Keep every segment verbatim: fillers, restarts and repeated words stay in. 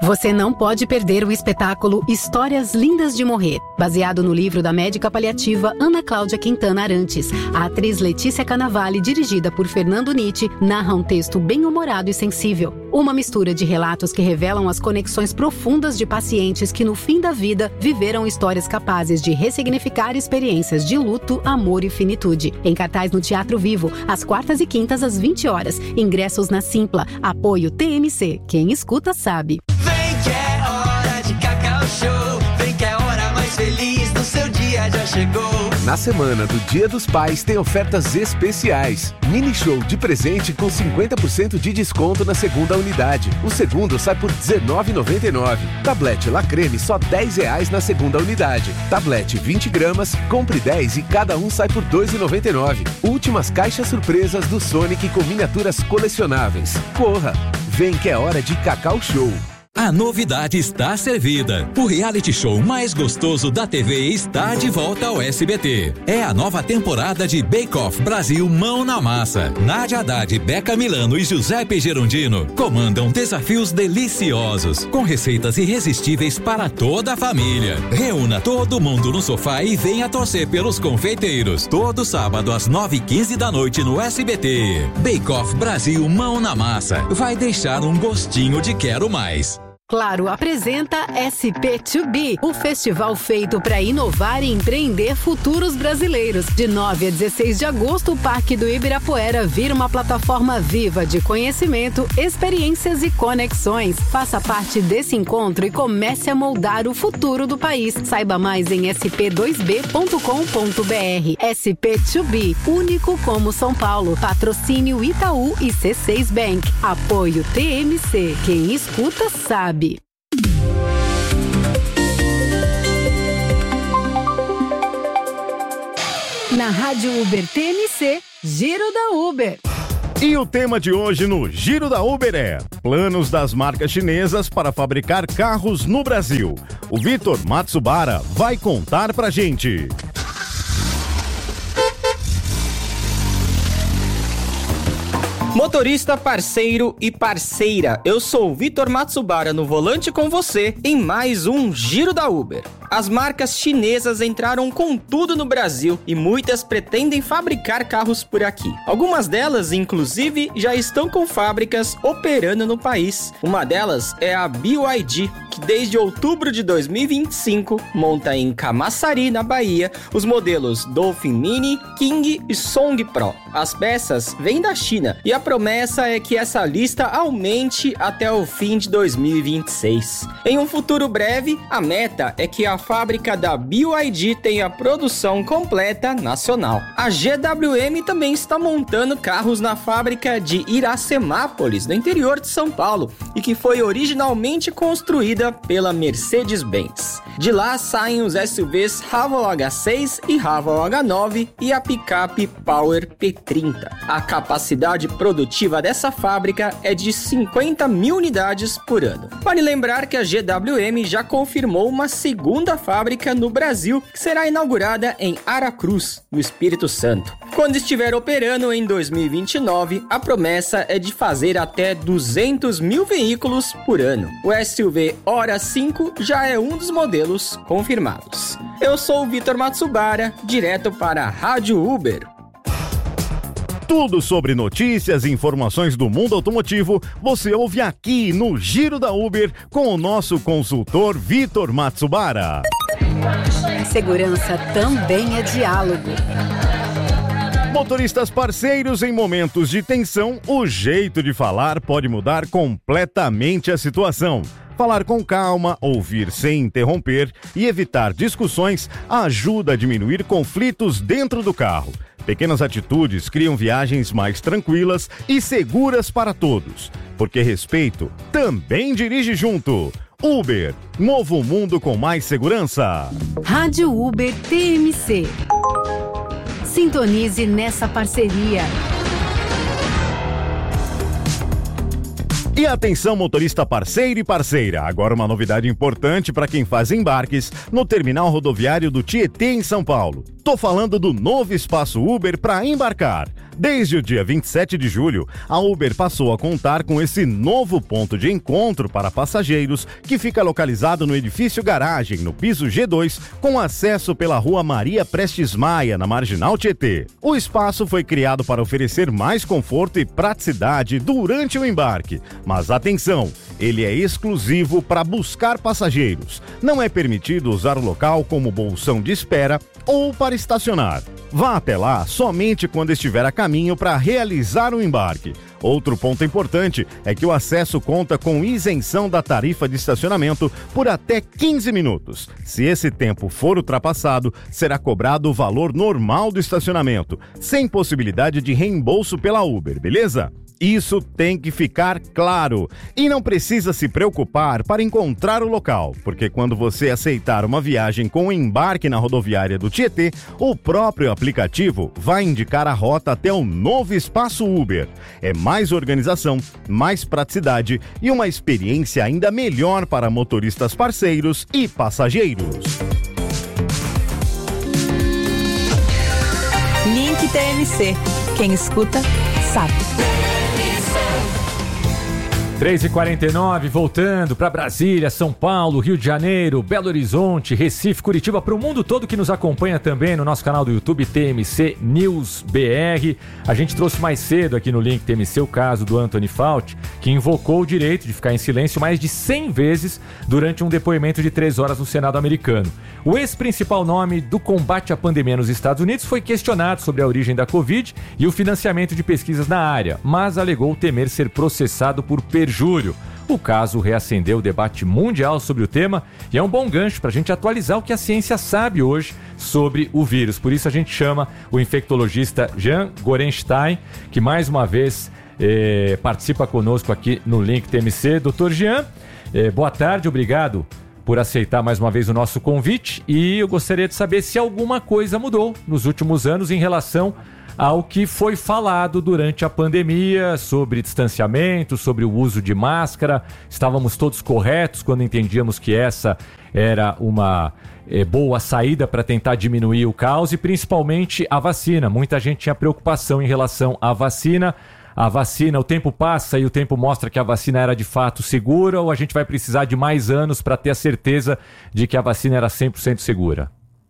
Você não pode perder o espetáculo Histórias Lindas de Morrer, baseado no livro da médica paliativa Ana Cláudia Quintana Arantes. A atriz Letícia Cannavale, dirigida por Fernando Nitti, narra um texto bem-humorado e sensível. Uma mistura de relatos que revelam as conexões profundas de pacientes que, no fim da vida, viveram histórias capazes de ressignificar experiências de luto, amor e finitude. Em cartaz no Teatro Vivo, às quartas e quintas às vinte horas. Ingressos na Simpla. Apoio T M C. Quem escuta sabe. Vem que é hora de Cacau Show. Vem que é a hora mais feliz do seu dia já chegou. Na semana do Dia dos Pais tem ofertas especiais. Mini show de presente com cinquenta por cento de desconto na segunda unidade. O segundo sai por dezenove reais e noventa e nove centavos. Tablete La Creme só dez reais na segunda unidade. Tablete vinte gramas, compre dez e cada um sai por dois reais e noventa e nove centavos. Últimas caixas surpresas do Sonic com miniaturas colecionáveis. Corra! Vem que é hora de Cacau Show. A novidade está servida. O reality show mais gostoso da T V está de volta ao S B T. É a nova temporada de Bake Off Brasil Mão na Massa. Nádia Haddad, Beca Milano e Giuseppe Gerondino comandam desafios deliciosos, com receitas irresistíveis para toda a família. Reúna todo mundo no sofá e venha torcer pelos confeiteiros. Todo sábado às nove e quinze da noite no S B T. Bake Off Brasil Mão na Massa. Vai deixar um gostinho de quero mais. Claro apresenta S P dois B, o festival feito para inovar e empreender futuros brasileiros. De nove a dezesseis de agosto, o Parque do Ibirapuera vira uma plataforma viva de conhecimento, experiências e conexões. Faça parte desse encontro e comece a moldar o futuro do país. Saiba mais em s p dois b ponto com ponto b r. S P dois B, único como São Paulo. Patrocínio Itaú e C seis Bank. Apoio T M C. Quem escuta sabe. Na Rádio Uber T M C, Giro da Uber. E o tema de hoje no Giro da Uber é planos das marcas chinesas para fabricar carros no Brasil. O Vitor Matsubara vai contar pra gente. Motorista, parceiro e parceira, eu sou o Vitor Matsubara no volante com você em mais um Giro da Uber. As marcas chinesas entraram com tudo no Brasil e muitas pretendem fabricar carros por aqui. Algumas delas, inclusive, já estão com fábricas operando no país. Uma delas é a B Y D, que desde outubro de dois mil e vinte e cinco monta em Camaçari, na Bahia, os modelos Dolphin Mini, King e Song Pro. As peças vêm da China e a promessa é que essa lista aumente até o fim de dois mil e vinte e seis. Em um futuro breve, a meta é que a fábrica da B Y D tenha produção completa nacional. A G W M também está montando carros na fábrica de Iracemápolis, no interior de São Paulo, e que foi originalmente construída pela Mercedes-Benz. De lá saem os S U Vs Haval H seis e Haval H nove e a picape Power P trinta. A capacidade produtiva dessa fábrica é de cinquenta mil unidades por ano. Vale lembrar que a G W M já confirmou uma segunda fábrica no Brasil, que será inaugurada em Aracruz, no Espírito Santo. Quando estiver operando em dois mil e vinte e nove, a promessa é de fazer até duzentos mil veículos por ano. O S U V Hora cinco já é um dos modelos confirmados. Eu sou o Vitor Matsubara, direto para a Rádio Uber. Tudo sobre notícias e informações do mundo automotivo você ouve aqui no Giro da Uber com o nosso consultor Vitor Matsubara. Segurança também é diálogo. Motoristas parceiros, em momentos de tensão, o jeito de falar pode mudar completamente a situação. Falar com calma, ouvir sem interromper e evitar discussões ajuda a diminuir conflitos dentro do carro. Pequenas atitudes criam viagens mais tranquilas e seguras para todos. Porque respeito também dirige junto. Uber, novo mundo com mais segurança. Rádio Uber T M C. Sintonize nessa parceria. E atenção, motorista parceiro e parceira, agora uma novidade importante para quem faz embarques no terminal rodoviário do Tietê em São Paulo. Tô falando do novo espaço Uber para embarcar. Desde o dia vinte e sete de julho, a Uber passou a contar com esse novo ponto de encontro para passageiros, que fica localizado no edifício Garagem, no piso G dois, com acesso pela rua Maria Prestes Maia, na Marginal Tietê. O espaço foi criado para oferecer mais conforto e praticidade durante o embarque. Mas atenção, ele é exclusivo para buscar passageiros. Não é permitido usar o local como bolsão de espera ou para estacionar. Vá até lá somente quando estiver a caminho para realizar o embarque. Outro ponto importante é que o acesso conta com isenção da tarifa de estacionamento por até quinze minutos. Se esse tempo for ultrapassado, será cobrado o valor normal do estacionamento, sem possibilidade de reembolso pela Uber, beleza? Isso tem que ficar claro. E não precisa se preocupar para encontrar o local, porque quando você aceitar uma viagem com embarque na rodoviária do Tietê, o próprio aplicativo vai indicar a rota até o novo espaço Uber. É mais organização, mais praticidade e uma experiência ainda melhor para motoristas parceiros e passageiros. Link T M C. Quem escuta, sabe. três e quarenta e nove, voltando para Brasília, São Paulo, Rio de Janeiro, Belo Horizonte, Recife, Curitiba, para o mundo todo que nos acompanha também no nosso canal do YouTube T M C News B R. A gente trouxe mais cedo aqui no Link T M C o caso do Anthony Fauci, que invocou o direito de ficar em silêncio mais de cem vezes durante um depoimento de três horas no Senado americano. O ex-principal nome do combate à pandemia nos Estados Unidos foi questionado sobre a origem da Covid e o financiamento de pesquisas na área, mas alegou temer ser processado por perjúrio. O caso reacendeu o debate mundial sobre o tema e é um bom gancho para a gente atualizar o que a ciência sabe hoje sobre o vírus. Por isso a gente chama o infectologista Jean Gorenstein, que mais uma vez eh, participa conosco aqui no Link T M C. doutor Jean, eh, boa tarde, obrigado por aceitar mais uma vez o nosso convite, e eu gostaria de saber se alguma coisa mudou nos últimos anos em relação ao que foi falado durante a pandemia sobre distanciamento, sobre o uso de máscara. Estávamos todos corretos quando entendíamos que essa era uma é, boa saída para tentar diminuir o caos, e principalmente a vacina. Muita gente tinha preocupação em relação à vacina. A vacina, o tempo passa e o tempo mostra que a vacina era de fato segura, ou a gente vai precisar de mais anos para ter a certeza de que a vacina era cem por cento segura?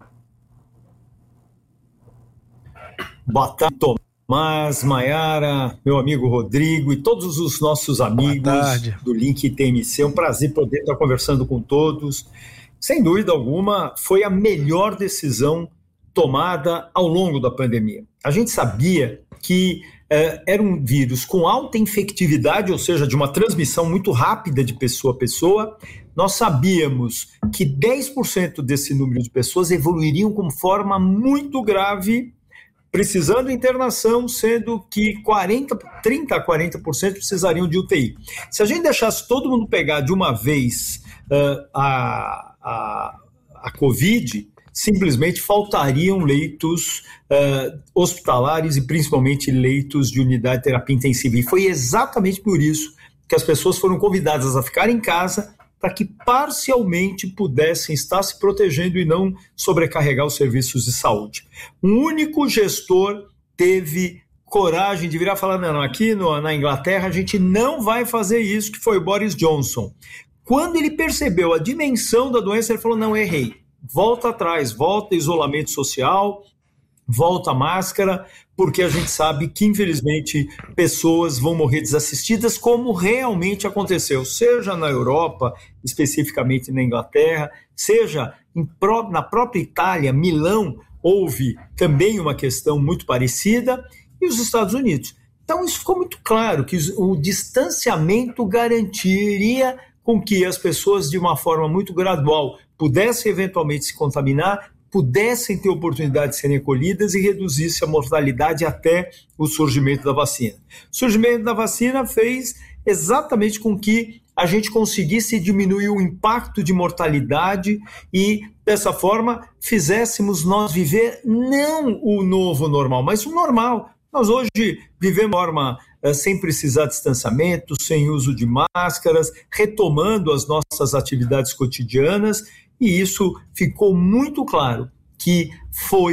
Boa tarde, Tomás, Maiara, meu amigo Rodrigo e todos os nossos amigos do Link T M C. É um prazer poder estar conversando com todos. Sem dúvida alguma, foi a melhor decisão tomada ao longo da pandemia. A gente sabia que eh, era um vírus com alta infectividade, ou seja, de uma transmissão muito rápida de pessoa a pessoa. Nós sabíamos que dez por cento desse número de pessoas evoluiriam com forma muito grave, precisando de internação, sendo que quarenta, trinta a quarenta por cento precisariam de U T I. Se a gente deixasse todo mundo pegar de uma vez uh, a, a, a Covid, simplesmente faltariam leitos uh, hospitalares e principalmente leitos de unidade de terapia intensiva. E foi exatamente por isso que as pessoas foram convidadas a ficar em casa, para que parcialmente pudessem estar se protegendo e não sobrecarregar os serviços de saúde. Um único gestor teve coragem de virar e falar, não, não, aqui no, na Inglaterra a gente não vai fazer isso, que foi o Boris Johnson. Quando ele percebeu a dimensão da doença, ele falou, não, errei, volta atrás, volta isolamento social, volta a máscara, porque a gente sabe que, infelizmente, pessoas vão morrer desassistidas, como realmente aconteceu, seja na Europa, especificamente na Inglaterra, seja em pró- na própria Itália, Milão, houve também uma questão muito parecida, e os Estados Unidos. Então, isso ficou muito claro, que o distanciamento garantiria com que as pessoas, de uma forma muito gradual, pudessem eventualmente se contaminar, pudessem ter oportunidade de serem acolhidas e reduzisse a mortalidade até o surgimento da vacina. O surgimento da vacina fez exatamente com que a gente conseguisse diminuir o impacto de mortalidade e, dessa forma, fizéssemos nós viver não o novo normal, mas o normal. Nós hoje vivemos de forma uh, sem precisar de distanciamento, sem uso de máscaras, retomando as nossas atividades cotidianas, e isso ficou muito claro que foi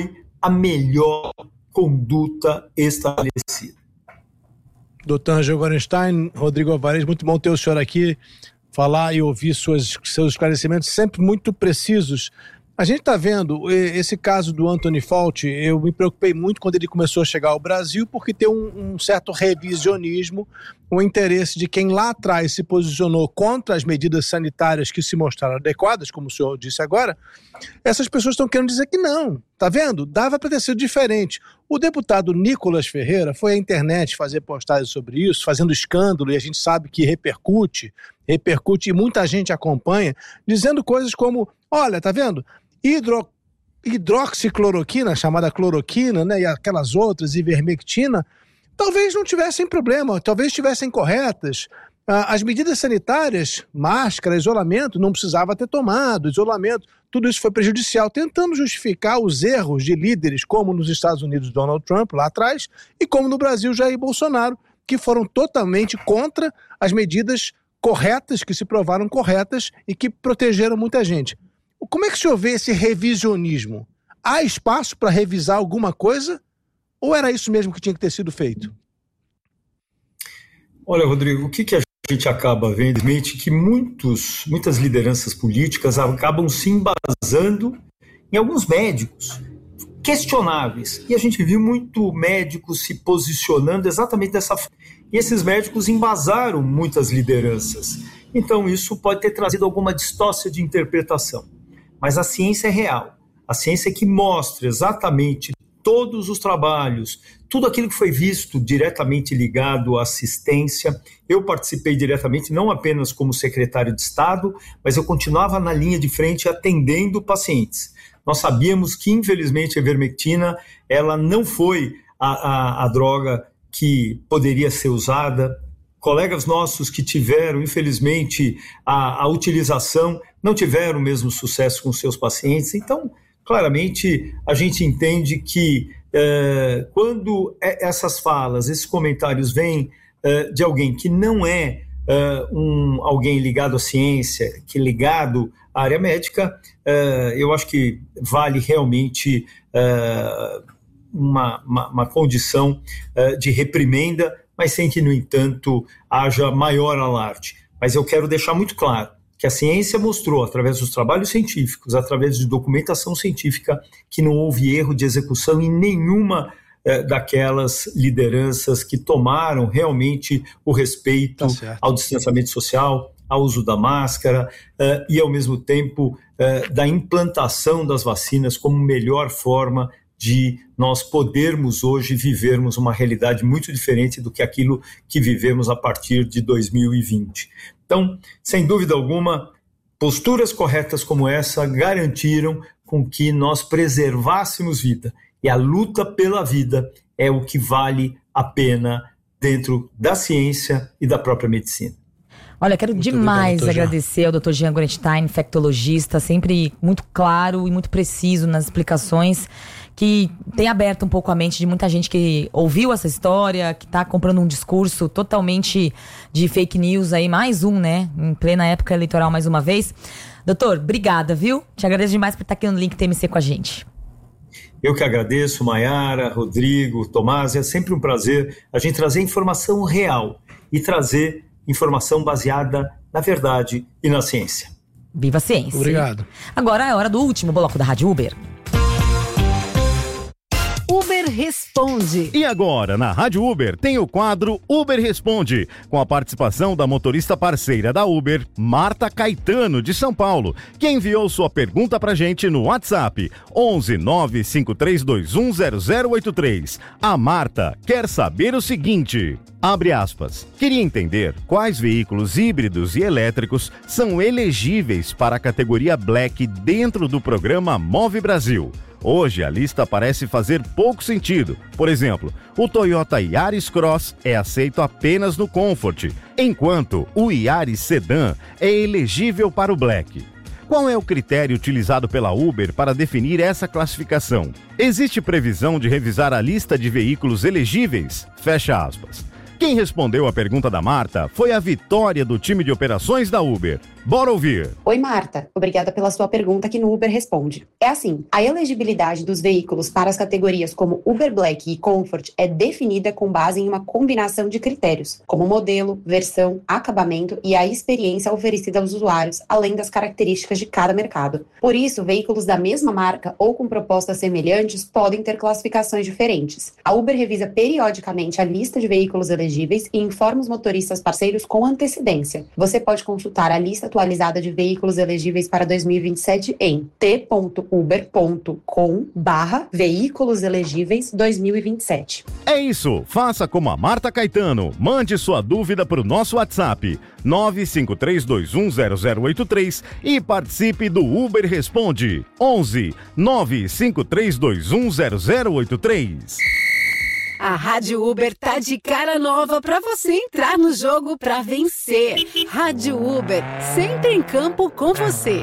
a melhor conduta estabelecida. doutor Angel Gorenstein, Rodrigo Alvarez, muito bom ter o senhor aqui, falar e ouvir suas, seus esclarecimentos sempre muito precisos. A gente está vendo esse caso do Anthony Fauci, eu me preocupei muito quando ele começou a chegar ao Brasil, porque tem um, um certo revisionismo, o interesse de quem lá atrás se posicionou contra as medidas sanitárias que se mostraram adequadas, como o senhor disse agora. Essas pessoas estão querendo dizer que não, tá vendo? Dava para ter sido diferente. O deputado Nicolas Ferreira foi à internet fazer postagens sobre isso, fazendo escândalo, e a gente sabe que repercute, repercute e muita gente acompanha, dizendo coisas como, olha, tá vendo? Hidro, hidroxicloroquina, chamada cloroquina, né, e aquelas outras, ivermectina, talvez não tivessem problema, talvez estivessem corretas. Ah, as medidas sanitárias, máscara, isolamento, não precisava ter tomado, isolamento, tudo isso foi prejudicial, tentando justificar os erros de líderes como nos Estados Unidos Donald Trump, lá atrás, e como no Brasil Jair Bolsonaro, que foram totalmente contra as medidas corretas, que se provaram corretas e que protegeram muita gente. Como é que o senhor vê esse revisionismo? Há espaço para revisar alguma coisa? Ou era isso mesmo que tinha que ter sido feito? Olha, Rodrigo, o que, que a gente acaba vendo? Que muitos, muitas lideranças políticas acabam se embasando em alguns médicos questionáveis. E a gente viu muito médicos se posicionando exatamente dessa forma. E esses médicos embasaram muitas lideranças. Então isso pode ter trazido alguma distócia de interpretação. Mas a ciência é real. A ciência é que mostra exatamente todos os trabalhos, tudo aquilo que foi visto diretamente ligado à assistência. Eu participei diretamente, não apenas como secretário de Estado, mas eu continuava na linha de frente atendendo pacientes. Nós sabíamos que, infelizmente, a ivermectina ela não foi a, a, a droga que poderia ser usada. Colegas nossos que tiveram, infelizmente, a, a utilização não tiveram o mesmo sucesso com seus pacientes. Então, claramente, a gente entende que eh, quando essas falas, esses comentários vêm eh, de alguém que não é eh, um, alguém ligado à ciência, que é ligado à área médica, eh, eu acho que vale realmente eh, uma, uma, uma condição eh, de reprimenda, mas sem que, no entanto, haja maior alarde. Mas eu quero deixar muito claro que a ciência mostrou, através dos trabalhos científicos, através de documentação científica, que não houve erro de execução em nenhuma eh, daquelas lideranças que tomaram realmente o respeito tá ao distanciamento social, ao uso da máscara eh, e, ao mesmo tempo, eh, da implantação das vacinas como melhor forma de nós podermos hoje vivermos uma realidade muito diferente do que aquilo que vivemos a partir de dois mil e vinte. Então, sem dúvida alguma, posturas corretas como essa garantiram com que nós preservássemos vida. E a luta pela vida é o que vale a pena dentro da ciência e da própria medicina. Olha, quero muito demais obrigado, agradecer ao doutor Jean Gorenstein, infectologista, sempre muito claro e muito preciso nas explicações, que tem aberto um pouco a mente de muita gente que ouviu essa história, que está comprando um discurso totalmente de fake news aí, mais um, né? Em plena época eleitoral, mais uma vez. Doutor, obrigada, viu? Te agradeço demais por estar aqui no Link T M C com a gente. Eu que agradeço, Maiara, Rodrigo, Tomás, é sempre um prazer a gente trazer informação real e trazer informação baseada na verdade e na ciência. Viva a ciência. Obrigado. Agora é hora do último bloco da Rádio Uber. Uber Responde. E agora, na Rádio Uber, tem o quadro Uber Responde, com a participação da motorista parceira da Uber, Marta Caetano, de São Paulo, que enviou sua pergunta pra gente no WhatsApp onze nove cinco três dois um zero zero oito três. A Marta quer saber o seguinte, abre aspas, queria entender quais veículos híbridos e elétricos são elegíveis para a categoria Black dentro do programa Move Brasil. Hoje a lista parece fazer pouco sentido. Por exemplo, o Toyota Yaris Cross é aceito apenas no Comfort, enquanto o Yaris Sedan é elegível para o Black. Qual é o critério utilizado pela Uber para definir essa classificação? Existe previsão de revisar a lista de veículos elegíveis? Fecha aspas. Quem respondeu a pergunta da Marta foi a Vitória do time de operações da Uber. Bora ouvir. Oi, Marta. Obrigada pela sua pergunta aqui no Uber Responde. É assim, a elegibilidade dos veículos para as categorias como Uber Black e Comfort é definida com base em uma combinação de critérios, como modelo, versão, acabamento e a experiência oferecida aos usuários, além das características de cada mercado. Por isso, veículos da mesma marca ou com propostas semelhantes podem ter classificações diferentes. A Uber revisa periodicamente a lista de veículos elegíveis e informa os motoristas parceiros com antecedência. Você pode consultar a lista atualizada de veículos elegíveis para dois mil e vinte e sete em t ponto uber ponto com barra veículos elegíveis dois mil e vinte e sete. É isso, faça como a Marta Caetano. Mande sua dúvida para o nosso WhatsApp nove cinco três dois um zero zero oito três e participe do Uber Responde onze nove cinco três dois um zero zero oito três. A Rádio Uber tá de cara nova pra você entrar no jogo pra vencer. Rádio Uber, sempre em campo com você.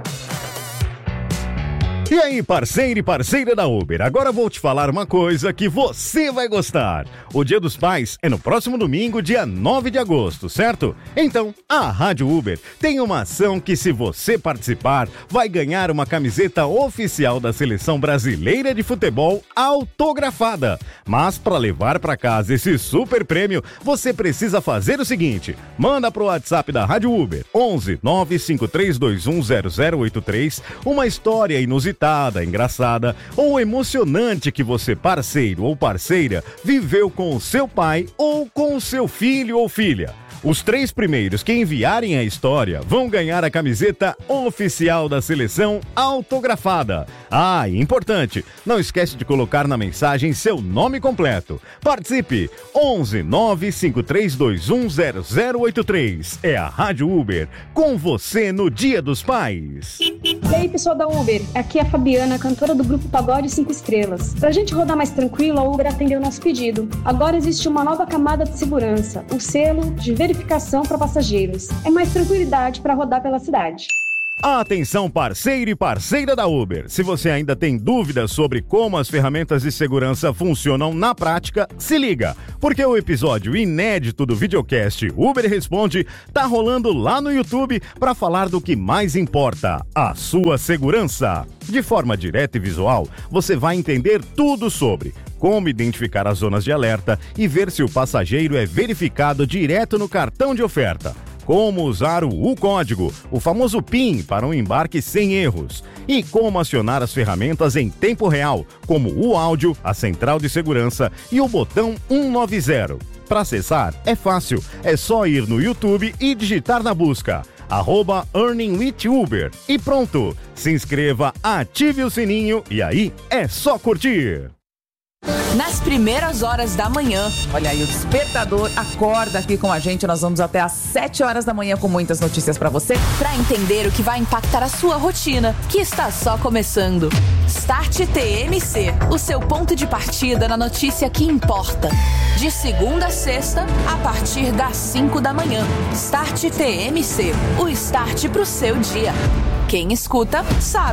E aí, parceiro e parceira da Uber, agora vou te falar uma coisa que você vai gostar. O Dia dos Pais é no próximo domingo, dia nove de agosto, certo? Então, a Rádio Uber tem uma ação que, se você participar, vai ganhar uma camiseta oficial da Seleção Brasileira de Futebol autografada. Mas para levar para casa esse super prêmio, você precisa fazer o seguinte: manda pro WhatsApp da Rádio Uber onze nove cinco três dois um zero zero oito três uma história inusitada, engraçada ou emocionante que você, parceiro ou parceira, viveu com o seu pai ou com o seu filho ou filha. Os três primeiros que enviarem a história vão ganhar a camiseta oficial da seleção autografada. Ah, e importante, não esquece de colocar na mensagem seu nome completo. Participe! onze nove cinco três dois um zero zero oito três. É a Rádio Uber, com você no Dia dos Pais. E aí, pessoal da Uber, aqui é a Fabiana, cantora do grupo Pagode cinco Estrelas. Pra gente rodar mais tranquilo, a Uber atendeu o nosso pedido. Agora existe uma nova camada de segurança, o selo de verificação verificação para passageiros. É mais tranquilidade para rodar pela cidade. Atenção, parceiro e parceira da Uber. Se você ainda tem dúvidas sobre como as ferramentas de segurança funcionam na prática, se liga, porque o episódio inédito do videocast Uber Responde tá rolando lá no YouTube para falar do que mais importa, a sua segurança. De forma direta e visual, você vai entender tudo sobre como identificar as zonas de alerta e ver se o passageiro é verificado direto no cartão de oferta. Como usar o U-código, o famoso PIN, para um embarque sem erros. E como acionar as ferramentas em tempo real, como o áudio, a central de segurança e o botão cento e noventa. Para acessar, é fácil. É só ir no YouTube e digitar na busca arroba Earning with Uber. E pronto! Se inscreva, ative o sininho e aí é só curtir! Nas primeiras horas da manhã, olha aí, o despertador acorda aqui com a gente. Nós vamos até às sete horas da manhã com muitas notícias pra você, pra entender o que vai impactar a sua rotina, que está só começando. Start T M C, o seu ponto de partida na notícia que importa. De segunda a sexta, a partir das cinco da manhã. Start T M C, o start pro seu dia. Quem escuta, sabe.